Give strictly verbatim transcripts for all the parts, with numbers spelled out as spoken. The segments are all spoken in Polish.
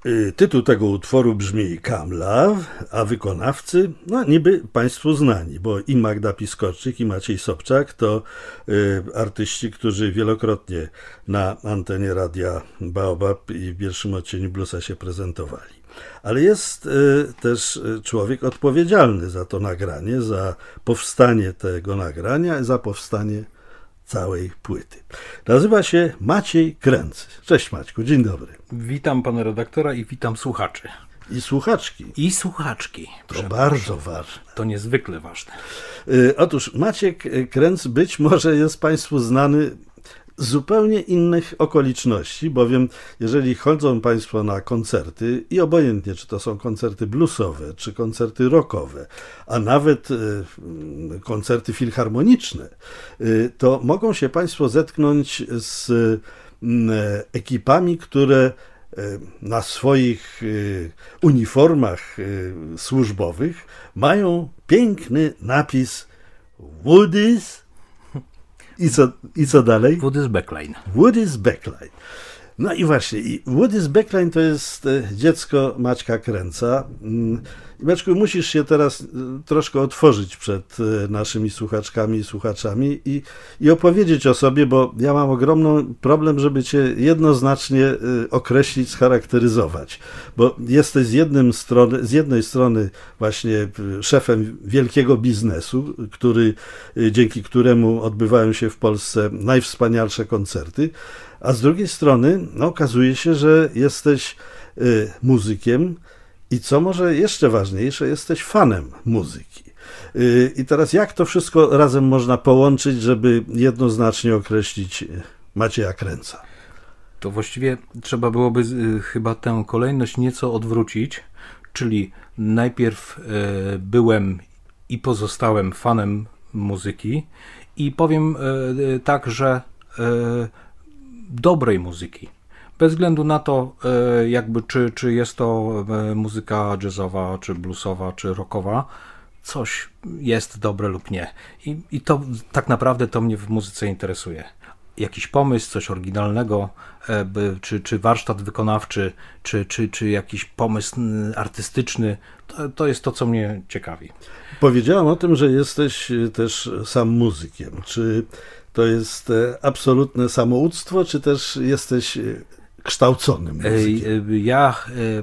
Tytuł tego utworu brzmi Come Love, a wykonawcy, no niby Państwu znani, bo i Magda Piskoczyk, i Maciej Sobczak to y, artyści, którzy wielokrotnie na antenie radia Baobab i w pierwszym odcieniu Bluesa się prezentowali. Ale jest y, też człowiek odpowiedzialny za to nagranie, za powstanie tego nagrania, za powstanie całej płyty. Nazywa się Maciej Kręc. Cześć Maćku, dzień dobry. Witam pana redaktora i witam słuchaczy. I słuchaczki. I słuchaczki. To bardzo ważne. To niezwykle ważne. Y, otóż Maciek Kręc być może jest Państwu znany z zupełnie innych okoliczności, bowiem jeżeli chodzą Państwo na koncerty i obojętnie, czy to są koncerty bluesowe, czy koncerty rockowe, a nawet y, koncerty filharmoniczne, y, to mogą się Państwo zetknąć z y, ekipami, które y, na swoich y, uniformach y, służbowych mają piękny napis Woody's. I co, I co dalej? Woody's Backline. Woody's Backline. No i właśnie, i Woody's Backline to jest dziecko Maćka Kręca. I Maćku, musisz się teraz troszkę otworzyć przed naszymi słuchaczkami i słuchaczami i, i opowiedzieć o sobie, bo ja mam ogromny problem, żeby cię jednoznacznie określić, scharakteryzować. Bo jesteś z, jednym strony, z jednej strony właśnie szefem wielkiego biznesu, który, dzięki któremu odbywają się w Polsce najwspanialsze koncerty, a z drugiej strony no, okazuje się, że jesteś y, muzykiem i co może jeszcze ważniejsze, jesteś fanem muzyki. Y, I teraz jak to wszystko razem można połączyć, żeby jednoznacznie określić Macieja Kręca? To właściwie trzeba byłoby y, chyba tę kolejność nieco odwrócić, czyli najpierw y, byłem i pozostałem fanem muzyki i powiem y, tak, że y, dobrej muzyki. Bez względu na to, jakby czy, czy jest to muzyka jazzowa, czy bluesowa, czy rockowa, coś jest dobre lub nie. I, i to tak naprawdę to mnie w muzyce interesuje. Jakiś pomysł, coś oryginalnego, czy, czy warsztat wykonawczy, czy, czy, czy jakiś pomysł artystyczny, to, to jest to, co mnie ciekawi. Powiedziałem o tym, że jesteś też sam muzykiem. Czy to jest absolutne samouctwo, czy też jesteś kształconym muzykiem? Ja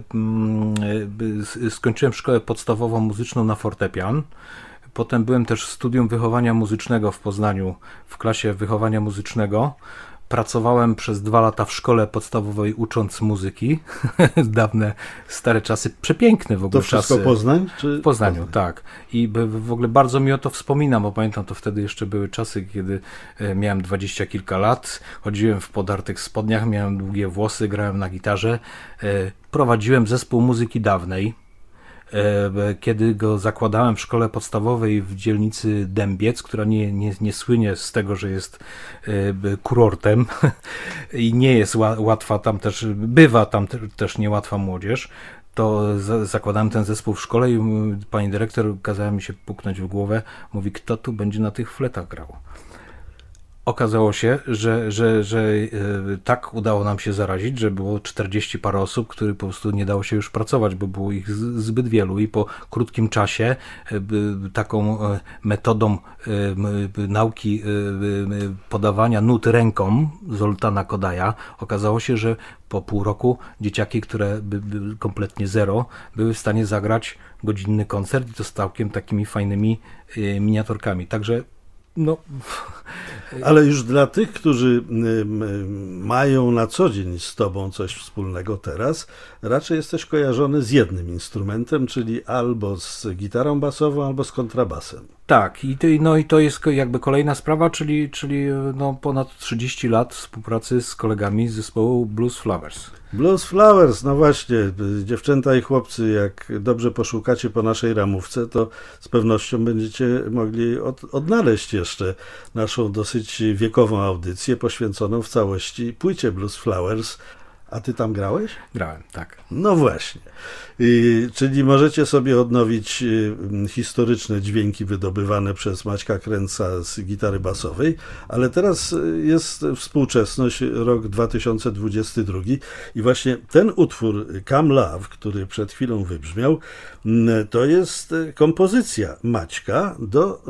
skończyłem szkołę podstawową muzyczną na fortepian. Potem byłem też w studium wychowania muzycznego w Poznaniu, w klasie wychowania muzycznego. Pracowałem przez dwa lata w szkole podstawowej ucząc muzyki. Dawne, stare czasy, przepiękne w ogóle czasy. To wszystko czasy. Poznań? Czy w Poznaniu, Poznań? Tak. I w ogóle bardzo mi o to wspominam, bo pamiętam, to wtedy jeszcze były czasy, kiedy miałem dwadzieścia kilka lat, chodziłem w podartych spodniach, miałem długie włosy, grałem na gitarze, prowadziłem zespół muzyki dawnej. Kiedy go zakładałem w szkole podstawowej w dzielnicy Dębiec, która nie, nie, nie słynie z tego, że jest kurortem i nie jest łatwa tam też, bywa tam też niełatwa młodzież, to zakładałem ten zespół w szkole i pani dyrektor kazała mi się puknąć w głowę, mówi, kto tu będzie na tych fletach grał. Okazało się, że, że, że tak udało nam się zarazić, że było czterdzieści parę osób, które po prostu nie dało się już pracować, bo było ich zbyt wielu i po krótkim czasie taką metodą nauki podawania nut ręką Zoltana Kodaja okazało się, że po pół roku dzieciaki, które były kompletnie zero, były w stanie zagrać godzinny koncert i to z całkiem takimi fajnymi miniaturkami. Także no. Ale już dla tych, którzy mają na co dzień z tobą coś wspólnego teraz, raczej jesteś kojarzony z jednym instrumentem, czyli albo z gitarą basową, albo z kontrabasem. Tak, i to, no i to jest jakby kolejna sprawa, czyli, czyli no ponad trzydzieści lat współpracy z kolegami z zespołu Blues Flowers. Blues Flowers, no właśnie, dziewczęta i chłopcy, jak dobrze poszukacie po naszej ramówce, to z pewnością będziecie mogli od, odnaleźć jeszcze naszą dosyć wiekową audycję poświęconą w całości płycie Blues Flowers. A ty tam grałeś? Grałem, tak. No właśnie. I, czyli możecie sobie odnowić y, historyczne dźwięki wydobywane przez Maćka Kręca z gitary basowej, ale teraz jest współczesność, rok dwa tysiące dwudziesty drugi i właśnie ten utwór Come Love, który przed chwilą wybrzmiał, y, to jest kompozycja Maćka do,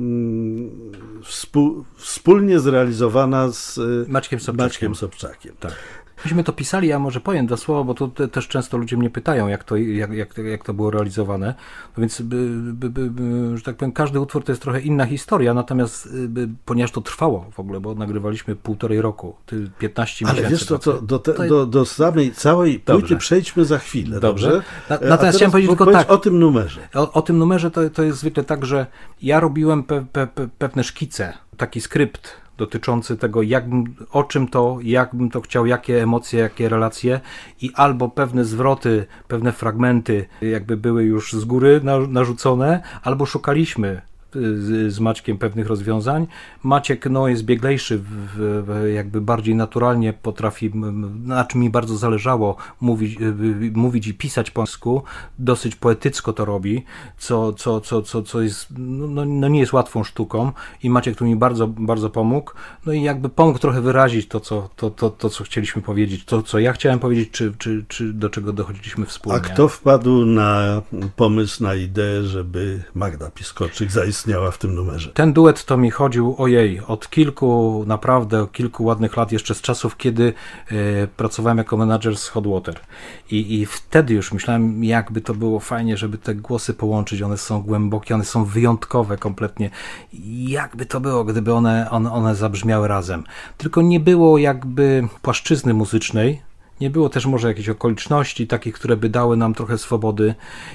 y, współ, wspólnie zrealizowana z y, Maćkiem Sobczakiem. Maćkiem Sobczakiem. Tak. Myśmy to pisali, ja może powiem dwa słowa, bo to te, też często ludzie mnie pytają, jak to, jak, jak, jak to było realizowane. No więc, by, by, by, by, że tak powiem, każdy utwór to jest trochę inna historia, natomiast by, ponieważ to trwało w ogóle, bo nagrywaliśmy półtorej roku, piętnaście miesięcy. Ale wiesz co, to do, te, do, do samej całej płyty dobrze. Przejdźmy za chwilę. Dobrze. dobrze? Na, natomiast chciałem powiedzieć tylko tak. O tym numerze. O, o tym numerze to, to jest zwykle tak, że ja robiłem pe, pe, pe, pewne szkice, taki skrypt dotyczący tego, jakbym, o czym to, jakbym to chciał, jakie emocje, jakie relacje i albo pewne zwroty, pewne fragmenty jakby były już z góry narzucone, albo szukaliśmy z, z Maćkiem pewnych rozwiązań. Maciek no, jest bieglejszy, w, w, jakby bardziej naturalnie potrafi, na czym mi bardzo zależało, mówić, mówić i pisać po polsku, dosyć poetycko to robi, co, co, co, co, co jest, no, no nie jest łatwą sztuką i Maciek tu mi bardzo, bardzo pomógł, no i jakby pomógł trochę wyrazić to, co, to, to, to, co chcieliśmy powiedzieć, to, co ja chciałem powiedzieć, czy, czy, czy do czego dochodziliśmy wspólnie. A kto wpadł na pomysł, na ideę, żeby Magda Piskoczyk zaistniała w tym numerze? Ten duet to mi chodził, ojej, od kilku, naprawdę kilku ładnych lat, jeszcze z czasów, kiedy y, pracowałem jako menadżer z Hot Water. I, I wtedy już myślałem, jakby to było fajnie, żeby te głosy połączyć, one są głębokie, one są wyjątkowe kompletnie. Jakby to było, gdyby one, one, one zabrzmiały razem. Tylko nie było jakby płaszczyzny muzycznej, nie było też może jakichś okoliczności takich, które by dały nam trochę swobody.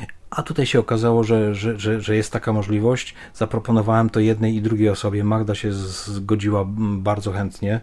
A tutaj się okazało, że, że, że, że jest taka możliwość. Zaproponowałem to jednej i drugiej osobie. Magda się zgodziła bardzo chętnie.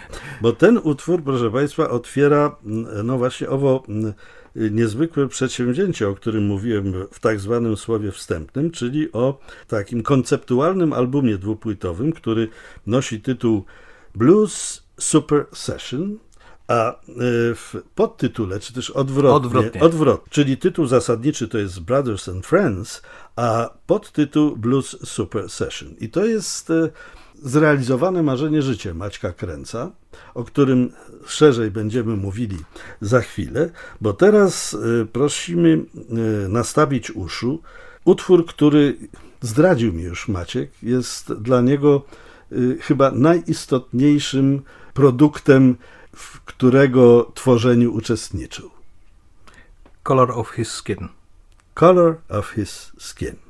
Bo ten utwór, proszę Państwa, otwiera no właśnie owo niezwykłe przedsięwzięcie, o którym mówiłem w tak zwanym słowie wstępnym, czyli o takim konceptualnym albumie dwupłytowym, który nosi tytuł Blues Super Session, a w podtytule, czy też odwrotnie, odwrotnie. Odwrot, czyli tytuł zasadniczy to jest Brothers and Friends, a podtytuł Blues Super Session. I to jest zrealizowane marzenie życia Maćka Kręca, o którym szerzej będziemy mówili za chwilę, bo teraz prosimy nastawić uszu. Utwór, który zdradził mi już Maciek, jest dla niego chyba najistotniejszym produktem, w którego tworzeniu uczestniczył. Color of his skin. Color of his skin.